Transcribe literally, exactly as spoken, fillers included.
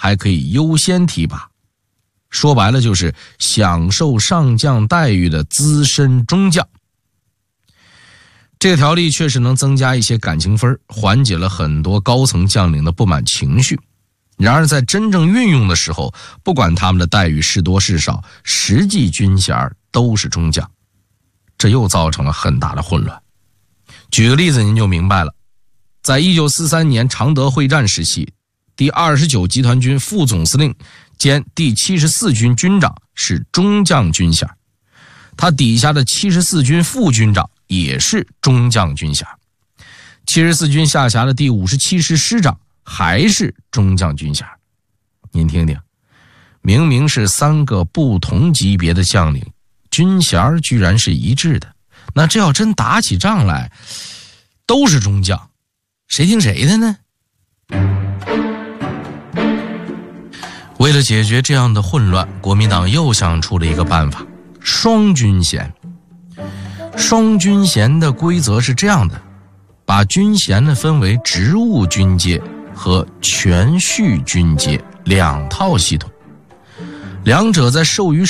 还可以优先提拔。说白了就是享受上将待遇的资深中将。这个条例确实能增加一些感情分，缓解了很多高层将领的不满情绪。然而在真正运用的时候，不管他们的待遇是多是少，实际军衔都是中将，这又造成了很大的混乱。举个例子您就明白了，在一九四三年常德会战时期，第二十九集团军副总司令兼第七十四军军长是中将军衔，他底下的七十四军副军长也是中将军衔，七十四军下辖的第五十七师师长还是中将军衔。您听听，明明是三个不同级别的将领，军衔居然是一致的，那这要真打起仗来，都是中将，谁听谁的呢？为了解决这样的混乱，国民党又想出了一个办法，双军衔。双军衔的规则是这样的，把军衔呢分为职务军阶和全序军阶两套系统，两者在授予